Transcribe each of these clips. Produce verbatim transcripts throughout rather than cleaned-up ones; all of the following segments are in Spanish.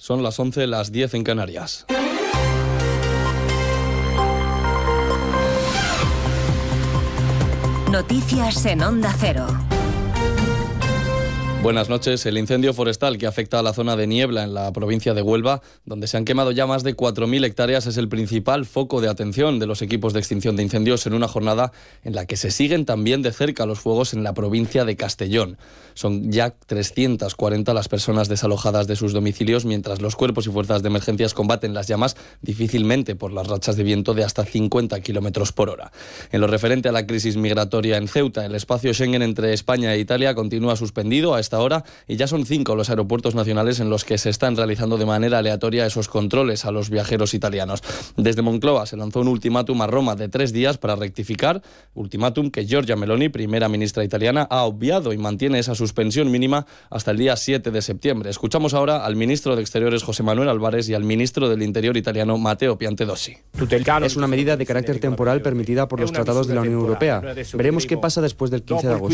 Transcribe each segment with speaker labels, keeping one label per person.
Speaker 1: Son las once, las diez en Canarias.
Speaker 2: Noticias en Onda Cero.
Speaker 1: Buenas noches. El incendio forestal que afecta a la zona de Niebla en la provincia de Huelva, donde se han quemado ya más de cuatro mil hectáreas, es el principal foco de atención de los equipos de extinción de incendios en una jornada en la que se siguen también de cerca los fuegos en la provincia de Castellón. Son ya trescientas cuarenta las personas desalojadas de sus domicilios, mientras los cuerpos y fuerzas de emergencias combaten las llamas difícilmente por las rachas de viento de hasta cincuenta kilómetros por hora. En lo referente a la crisis migratoria en Ceuta, el espacio Schengen entre España e Italia continúa suspendido a esta hora y ya son cinco los aeropuertos nacionales en los que se están realizando de manera aleatoria esos controles a los viajeros italianos. Desde Moncloa se lanzó un ultimátum a Roma de tres días para rectificar, ultimátum que Giorgia Meloni, primera ministra italiana, ha obviado y mantiene esa suspensión mínima hasta el día siete de septiembre. Escuchamos ahora al ministro de Exteriores José Manuel Álvarez y al ministro del Interior italiano Matteo Piantedosi.
Speaker 3: Es una medida de carácter temporal permitida por los tratados de la Unión Europea. Veremos qué pasa después del quince de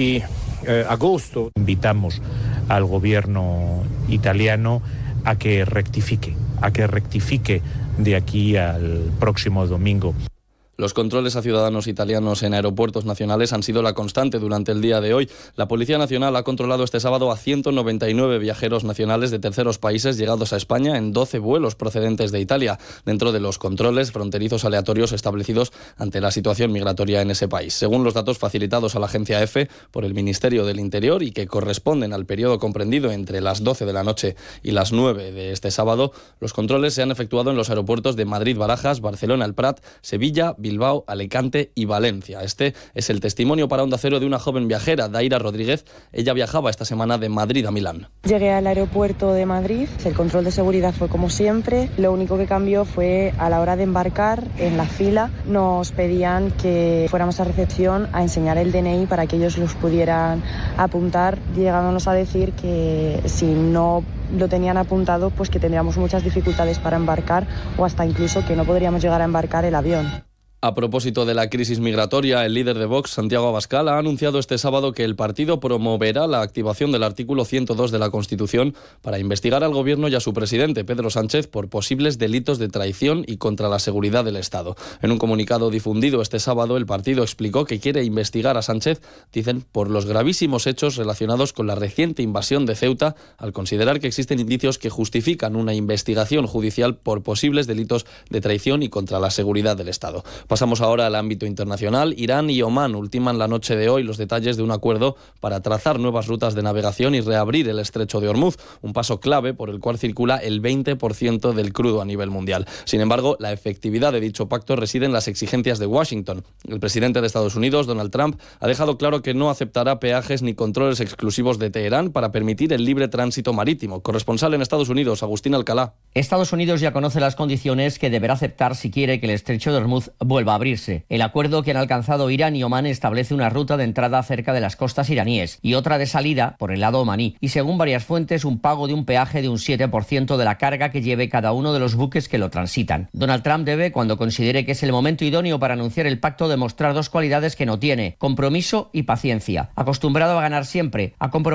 Speaker 3: agosto.
Speaker 4: Invitamos al gobierno italiano a que rectifique, a que rectifique de aquí al próximo domingo.
Speaker 1: Los controles a ciudadanos italianos en aeropuertos nacionales han sido la constante durante el día de hoy. La Policía Nacional ha controlado este sábado a ciento noventa y nueve viajeros nacionales de terceros países llegados a España en doce vuelos procedentes de Italia, dentro de los controles fronterizos aleatorios establecidos ante la situación migratoria en ese país. Según los datos facilitados a la agencia EFE por el Ministerio del Interior y que corresponden al periodo comprendido entre las doce de la noche y las nueve de este sábado, los controles se han efectuado en los aeropuertos de Madrid-Barajas, Barcelona-El Prat, Sevilla, Bilbao, Alicante y Valencia. Este es el testimonio para Onda Cero de una joven viajera, Daira Rodríguez. Ella viajaba esta semana de Madrid a Milán.
Speaker 5: Llegué al aeropuerto de Madrid, el control de seguridad fue como siempre. Lo único que cambió fue a la hora de embarcar, en la fila, nos pedían que fuéramos a recepción a enseñar el D N I para que ellos los pudieran apuntar, llegándonos a decir que si no lo tenían apuntado, pues que tendríamos muchas dificultades para embarcar o hasta incluso que no podríamos llegar a embarcar el avión.
Speaker 1: A propósito de la crisis migratoria, el líder de Vox, Santiago Abascal, ha anunciado este sábado que el partido promoverá la activación del artículo ciento dos de la Constitución para investigar al Gobierno y a su presidente, Pedro Sánchez, por posibles delitos de traición y contra la seguridad del Estado. En un comunicado difundido este sábado, el partido explicó que quiere investigar a Sánchez, dicen, por los gravísimos hechos relacionados con la reciente invasión de Ceuta, al considerar que existen indicios que justifican una investigación judicial por posibles delitos de traición y contra la seguridad del Estado. Pasamos ahora al ámbito internacional. Irán y Omán ultiman la noche de hoy los detalles de un acuerdo para trazar nuevas rutas de navegación y reabrir el estrecho de Hormuz, un paso clave por el cual circula el veinte por ciento del crudo a nivel mundial. Sin embargo, la efectividad de dicho pacto reside en las exigencias de Washington. El presidente de Estados Unidos, Donald Trump, ha dejado claro que no aceptará peajes ni controles exclusivos de Teherán para permitir el libre tránsito marítimo. Corresponsal en Estados Unidos, Agustín Alcalá.
Speaker 6: Estados Unidos ya conoce las condiciones que deberá aceptar si quiere que el estrecho de Hormuz vuelva a abrirse. El acuerdo que han alcanzado Irán y Omán establece una ruta de entrada cerca de las costas iraníes y otra de salida por el lado omaní, y según varias fuentes un pago de un peaje de un siete por ciento de la carga que lleve cada uno de los buques que lo transitan. Donald Trump debe, cuando considere que es el momento idóneo para anunciar el pacto, demostrar dos cualidades que no tiene: compromiso y paciencia. Acostumbrado a ganar siempre, ha comprobado